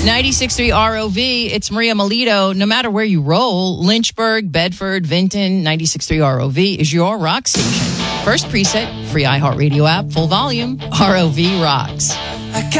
96.3 ROV, it's Maria Melito. No matter where you roll, Lynchburg, Bedford, Vinton, 96.3 ROV is your rock station. First preset, free iHeartRadio app, full volume, ROV rocks.